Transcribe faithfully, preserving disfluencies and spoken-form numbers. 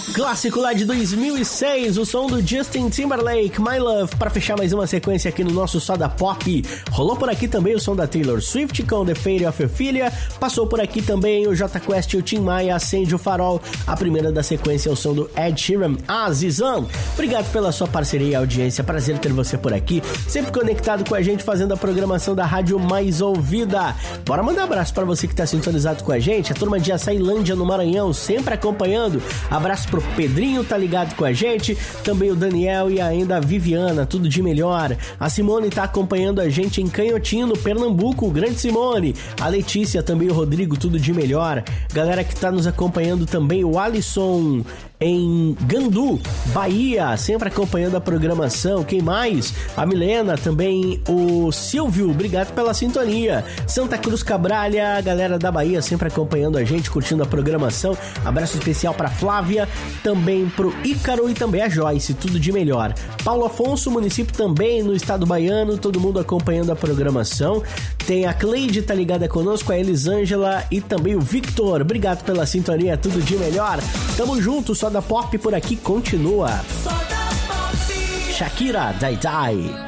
Clássico lá de dois mil e seis, o som do Justin Timberlake, My Love, para fechar mais uma sequência aqui no nosso Soda Pop. Rolou por aqui também o som da Taylor Swift com The Fate of Ophelia, passou por aqui também o Jota Quest e o Tim Maia, Acende o Farol. A primeira da sequência é o som do Ed Sheeran, Azizan. Obrigado pela sua parceria e audiência, prazer ter você por aqui, sempre conectado com a gente, fazendo a programação da rádio mais ouvida. Bora mandar um abraço para você que tá sintonizado com a gente, a turma de Açailândia no Maranhão, sempre acompanhando. Abraço pro Pedrinho, tá ligado com a gente, também o Daniel e ainda a Viviana, tudo de melhor. A Simone tá acompanhando a gente em Canhotinho, Pernambuco, o grande Simone. A Letícia, também o Rodrigo, tudo de melhor. Galera que tá nos acompanhando também, o Alisson em Gandu, Bahia, sempre acompanhando a programação. Quem mais? A Milena, também o Silvio, obrigado pela sintonia. Santa Cruz Cabralha, a galera da Bahia sempre acompanhando a gente, curtindo a programação. Abraço especial pra Flávia, também pro Ícaro e também a Joyce, tudo de melhor. Paulo Afonso, município também no estado baiano, todo mundo acompanhando a programação. Tem a Cleide, tá ligada conosco, a Elisângela e também o Victor, obrigado pela sintonia, tudo de melhor. Tamo junto, Soda Pop por aqui continua. Shakira, Die Die.